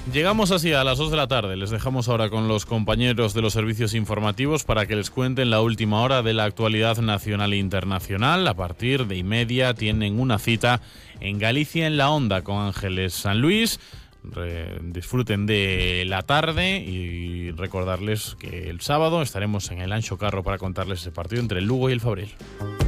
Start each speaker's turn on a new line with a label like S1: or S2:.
S1: Llegamos así a las 2 de la tarde. Les dejamos ahora con los compañeros de los servicios informativos para que les cuenten la última hora de la actualidad nacional e internacional. A partir de 1:30 tienen una cita en Galicia en la Onda con Ángeles San Luis. Disfruten de la tarde y recordarles que el sábado estaremos en el Anxo Carro para contarles ese partido entre el Lugo y el Fabril.